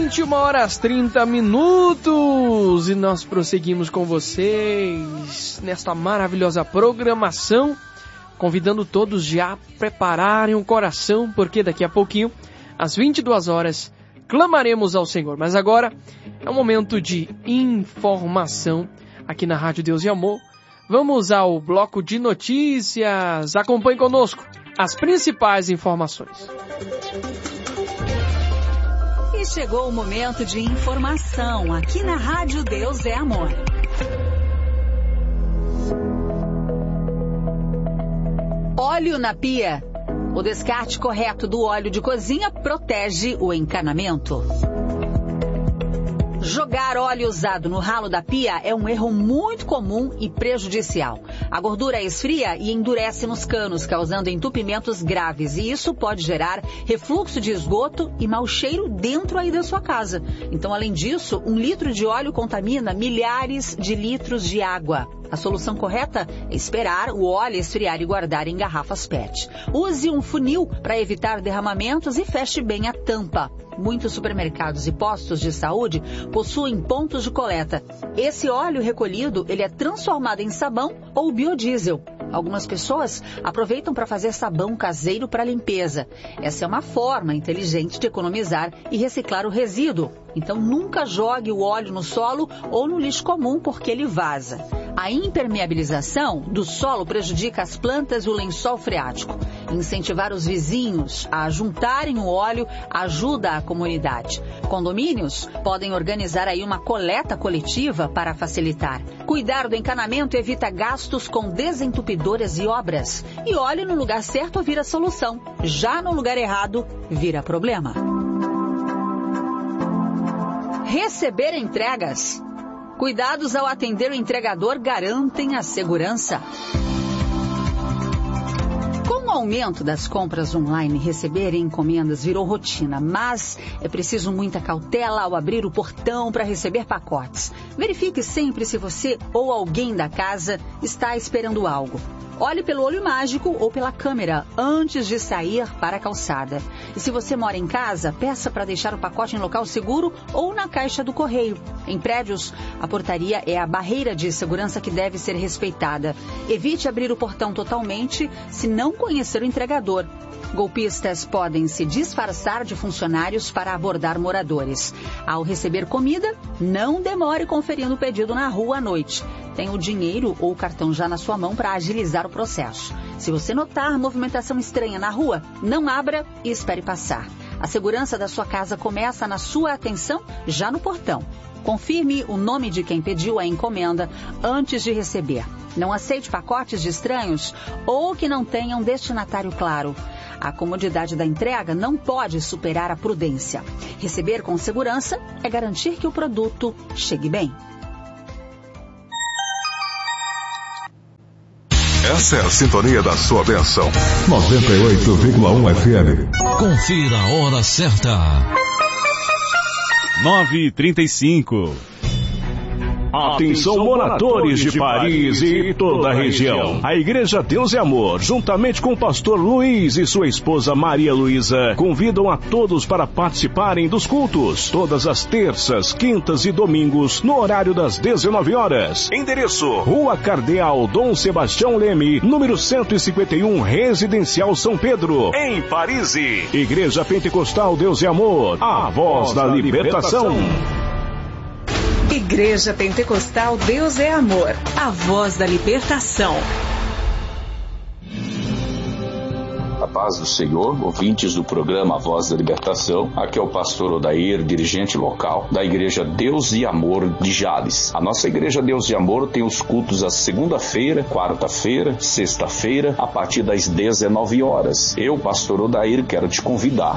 21h30 e nós prosseguimos com vocês nesta maravilhosa programação, convidando todos já a prepararem o coração, porque daqui a pouquinho, às 22 horas, clamaremos ao Senhor. Mas agora é um momento de informação aqui na Rádio Deus e Amor. Vamos ao bloco de notícias. Acompanhe conosco as principais informações. E chegou o momento de informação aqui na Rádio Deus é Amor. Óleo na pia. O descarte correto do óleo de cozinha protege o encanamento. Jogar óleo usado no ralo da pia é um erro muito comum e prejudicial. A gordura esfria e endurece nos canos, causando entupimentos graves. E isso pode gerar refluxo de esgoto e mau cheiro dentro aí da sua casa. Então, além disso, 1 litro de óleo contamina milhares de litros de água. A solução correta é esperar o óleo esfriar e guardar em garrafas PET. Use um funil para evitar derramamentos e feche bem a tampa. Muitos supermercados e postos de saúde possuem pontos de coleta. Esse óleo recolhido, ele é transformado em sabão ou biodiesel. Algumas pessoas aproveitam para fazer sabão caseiro para limpeza. Essa é uma forma inteligente de economizar e reciclar o resíduo. Então nunca jogue o óleo no solo ou no lixo comum porque ele vaza. A impermeabilização do solo prejudica as plantas e o lençol freático. Incentivar os vizinhos a juntarem o óleo ajuda a comunidade. Condomínios podem organizar aí uma coleta coletiva para facilitar. Cuidar do encanamento evita gastos com desentupidoras e obras. E óleo no lugar certo vira solução. Já no lugar errado, vira problema. Receber entregas. Cuidados ao atender o entregador garantem a segurança. Com o aumento das compras online, receber encomendas virou rotina, mas é preciso muita cautela ao abrir o portão para receber pacotes. Verifique sempre se você ou alguém da casa está esperando algo. Olhe pelo olho mágico ou pela câmera antes de sair para a calçada. E se você mora em casa, peça para deixar o pacote em local seguro ou na caixa do correio. Em prédios, a portaria é a barreira de segurança que deve ser respeitada. Evite abrir o portão totalmente se não conhecer o entregador. Golpistas podem se disfarçar de funcionários para abordar moradores. Ao receber comida, não demore conferindo o pedido na rua à noite. Tenha o dinheiro ou o cartão já na sua mão para agilizar o processo. Se você notar movimentação estranha na rua, não abra e espere passar. A segurança da sua casa começa na sua atenção já no portão. Confirme o nome de quem pediu a encomenda antes de receber. Não aceite pacotes de estranhos ou que não tenham destinatário claro. A comodidade da entrega não pode superar a prudência. Receber com segurança é garantir que o produto chegue bem. Essa é a sintonia da sua bênção. 98,1 FM. Confira a hora certa. 9h35. Atenção, moradores de Paris e toda a região. A Igreja Deus é Amor, juntamente com o pastor Luiz e sua esposa Maria Luísa, convidam a todos para participarem dos cultos, todas as terças, quintas e domingos, no horário das 19 horas. Endereço: Rua Cardeal Dom Sebastião Leme, número 151, Residencial São Pedro, em Paris. Igreja Pentecostal Deus é Amor, a voz da libertação. Igreja Pentecostal Deus é Amor, a voz da libertação. A paz do Senhor, ouvintes do programa A Voz da Libertação. Aqui é o pastor Odair, dirigente local da Igreja Deus e Amor de Jales. A nossa Igreja Deus e Amor tem os cultos à segunda-feira, quarta-feira, sexta-feira, a partir das 19 horas. Eu, pastor Odair, quero te convidar